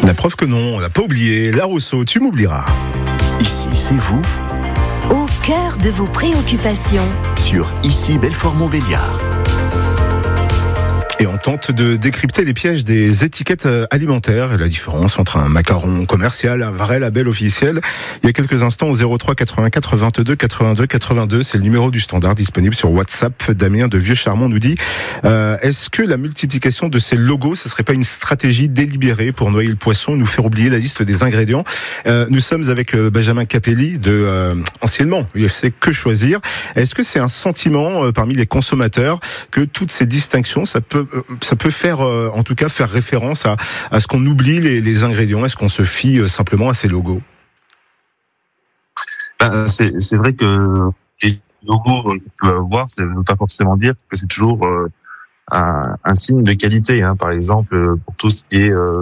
La preuve que non, on n'a pas oublié. La Rousseau, tu m'oublieras. Ici, c'est vous, Au cœur de vos préoccupations. sur Ici Belfort-Montbéliard. Et on tente de décrypter les pièges des étiquettes alimentaires et la différence entre un macaron commercial et un vrai label officiel. Il y a quelques instants au 03 84 22 82 82, c'est le numéro du standard disponible sur WhatsApp. Damien de Vieux-Charmont nous dit est-ce que la multiplication de ces logos, ce serait pas une stratégie délibérée pour noyer le poisson, nous faire oublier la liste des ingrédients? Nous sommes avec Benjamin Capelli de anciennement UFC Que Choisir. Est-ce que c'est un sentiment parmi les consommateurs que toutes ces distinctions, ça peut faire, en tout cas, faire référence à ce qu'on oublie les ingrédients? Est-ce qu'on se fie simplement à ces logos? C'est vrai que les logos qu'on peut avoir, ça ne veut pas forcément dire que c'est toujours un signe de qualité. Par exemple, pour tout ce qui est